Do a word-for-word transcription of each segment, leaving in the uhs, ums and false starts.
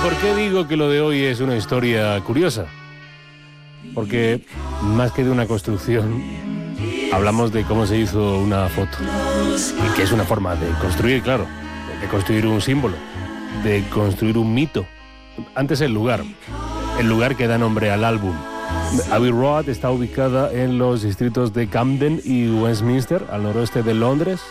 por qué digo que lo de hoy es una historia curiosa? Porque más que de una construcción, hablamos de cómo se hizo una foto. Y que es una forma de construir, claro, de construir un símbolo, de construir un mito. Antes el lugar, el lugar que da nombre al álbum. Abbey Road está ubicada en los distritos de Camden y Westminster, al noroeste de Londres.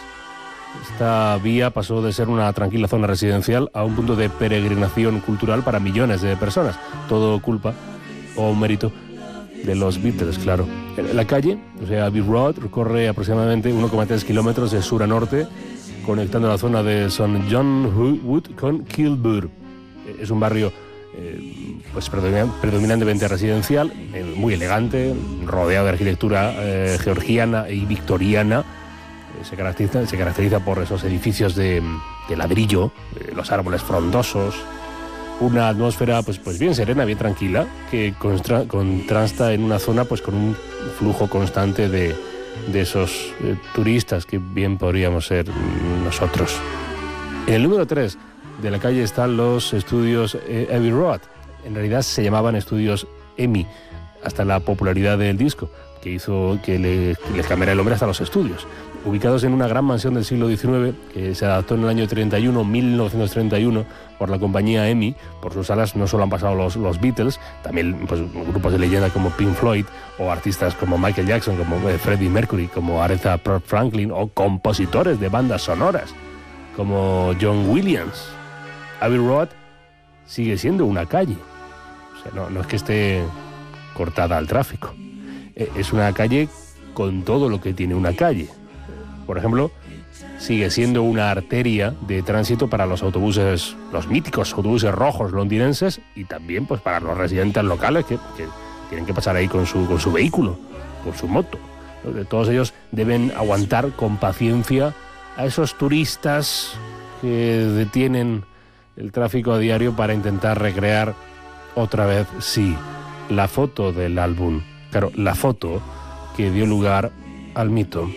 Esta vía pasó de ser una tranquila zona residencial a un punto de peregrinación cultural para millones de personas. Todo culpa o mérito de los Beatles, claro. La calle, o sea, Abbey Road, recorre aproximadamente uno coma tres kilómetros de sur a norte, conectando la zona de Saint John Wood con Kilburn. Es un barrio eh, pues predominantemente residencial, eh, muy elegante, rodeado de arquitectura eh, georgiana y victoriana. Eh, se, caracteriza, se caracteriza por esos edificios de, de ladrillo, eh, los árboles frondosos, una atmósfera pues, pues bien serena, bien tranquila, que constra, contrasta en una zona pues con un flujo constante de, de esos eh, turistas que bien podríamos ser nosotros. En el número tres de la calle están los estudios eh, Abbey Road. En realidad se llamaban estudios EMI, hasta la popularidad del disco, que hizo que le, que le cambiara el nombre hasta los estudios. Ubicados en una gran mansión del siglo diecinueve, que se adaptó en el año treinta y uno, mil novecientos treinta y uno, por la compañía EMI. Por sus salas no solo han pasado los, los Beatles, también pues, grupos de leyenda como Pink Floyd, o artistas como Michael Jackson, como eh, Freddie Mercury, como Aretha Franklin, o compositores de bandas sonoras, como John Williams. Abbey Road sigue siendo una calle. O sea, no, no es que esté cortada al tráfico. Eh, es una calle con todo lo que tiene una calle. Por ejemplo, sigue siendo una arteria de tránsito para los autobuses, los míticos autobuses rojos londinenses, y también pues para los residentes locales que, que tienen que pasar ahí con su, con su vehículo, con su moto. Todos ellos deben aguantar con paciencia a esos turistas que detienen el tráfico a diario para intentar recrear otra vez, sí, la foto del álbum. Claro, la foto que dio lugar al mito.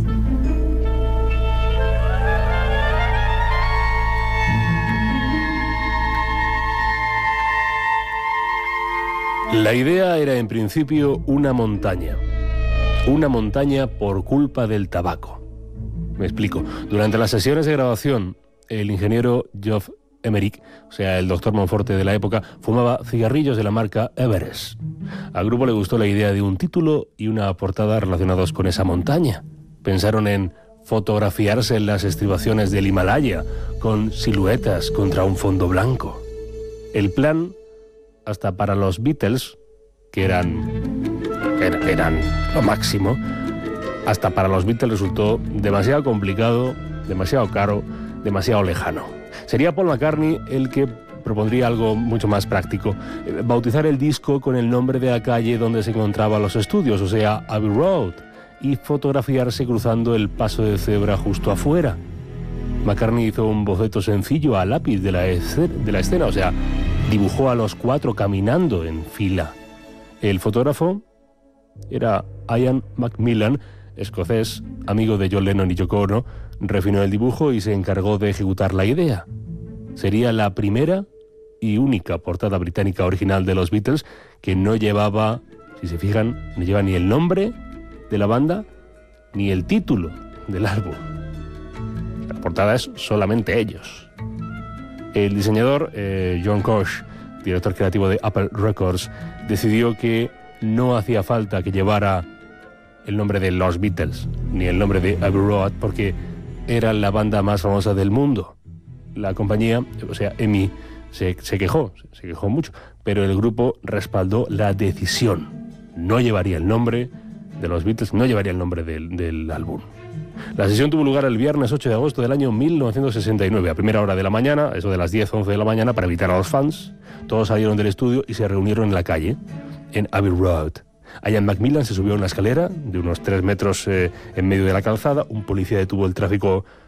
La idea era en principio una montaña. Una montaña por culpa del tabaco. Me explico. Durante las sesiones de grabación, el ingeniero Geoff Emerick, o sea, el doctor Monforte de la época, fumaba cigarrillos de la marca Everest. Al grupo le gustó la idea de un título y una portada relacionados con esa montaña. Pensaron en fotografiarse en las estribaciones del Himalaya, con siluetas contra un fondo blanco. El plan, hasta para los Beatles, que eran, er, eran lo máximo, hasta para los Beatles resultó demasiado complicado, demasiado caro, demasiado lejano. Sería Paul McCartney el que propondría algo mucho más práctico: bautizar el disco con el nombre de la calle donde se encontraban los estudios, o sea, Abbey Road, y fotografiarse cruzando el paso de cebra justo afuera. McCartney hizo un boceto sencillo a lápiz de la, de la escena, o sea, dibujó a los cuatro caminando en fila. El fotógrafo era Ian Macmillan, escocés, amigo de John Lennon y Yoko Ono. Refinó el dibujo y se encargó de ejecutar la idea. Sería la primera y única portada británica original de los Beatles que no llevaba, si se fijan, no lleva ni el nombre de la banda ni el título del álbum. La portada es solamente ellos. El diseñador eh, John Koch, director creativo de Apple Records, decidió que no hacía falta que llevara el nombre de los Beatles ni el nombre de Abbey Road, porque era la banda más famosa del mundo. La compañía, o sea, EMI, se, se quejó, se quejó mucho, pero el grupo respaldó la decisión. No llevaría el nombre de los Beatles, no llevaría el nombre del, del álbum. La sesión tuvo lugar el viernes ocho de agosto del año mil novecientos sesenta y nueve, a primera hora de la mañana, eso de las diez, once de la mañana, para evitar a los fans. Todos salieron del estudio y se reunieron en la calle, en Abbey Road. Ian Macmillan se subió a una escalera de unos tres metros eh, en medio de la calzada. Un policía detuvo el tráfico